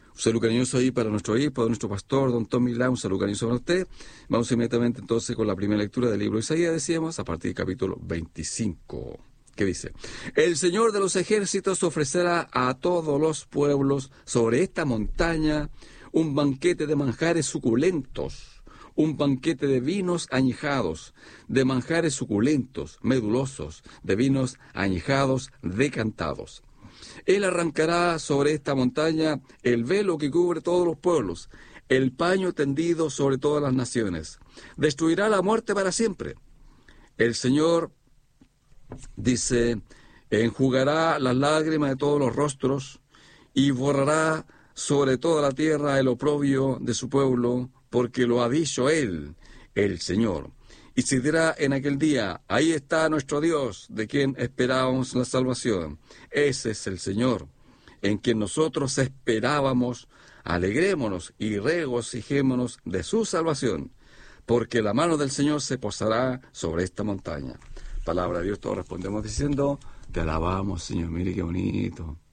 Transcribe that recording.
Un saludo cariñoso ahí para nuestro obispo, nuestro pastor, don Tommy La, un saludo cariñoso para usted. Vamos inmediatamente entonces con la primera lectura del libro de Isaías, decíamos, a partir del capítulo 25, que dice: El Señor de los ejércitos ofrecerá a todos los pueblos sobre esta montaña un banquete de manjares suculentos, un banquete de vinos añejados, de manjares suculentos, medulosos, de vinos añejados, decantados. Él arrancará sobre esta montaña el velo que cubre todos los pueblos, el paño tendido sobre todas las naciones. Destruirá la muerte para siempre. El Señor, dice, enjugará las lágrimas de todos los rostros y borrará sobre toda la tierra el oprobio de su pueblo, porque lo ha dicho Él, el Señor. Y se dirá en aquel día: ahí está nuestro Dios, de quien esperábamos la salvación. Ese es el Señor, en quien nosotros esperábamos. Alegrémonos y regocijémonos de su salvación, porque la mano del Señor se posará sobre esta montaña. Palabra de Dios, todos respondemos diciendo: te alabamos, Señor. Mire qué bonito.